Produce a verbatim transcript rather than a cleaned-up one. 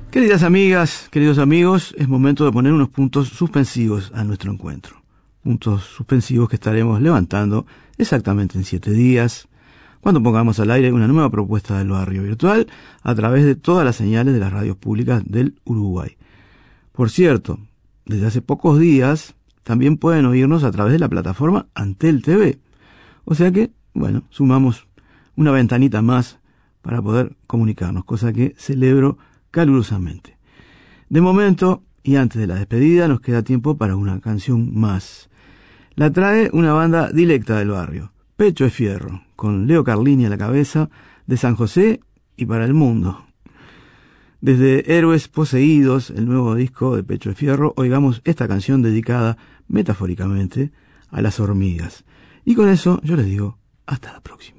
Queridas amigas, queridos amigos, es momento de poner unos puntos suspensivos a nuestro encuentro. Puntos suspensivos que estaremos levantando exactamente en siete días, cuando pongamos al aire una nueva propuesta del barrio virtual a través de todas las señales de las radios públicas del Uruguay. Por cierto, desde hace pocos días también pueden oírnos a través de la plataforma Antel T V. O sea que, bueno, sumamos una ventanita más para poder comunicarnos, cosa que celebro calurosamente. De momento, y antes de la despedida, nos queda tiempo para una canción más. La trae una banda directa del barrio, Pecho de Fierro, con Leo Carlini a la cabeza, de San José y para el mundo. Desde Héroes Poseídos, el nuevo disco de Pecho de Fierro, oigamos esta canción dedicada, metafóricamente, a las hormigas. Y con eso yo les digo, hasta la próxima.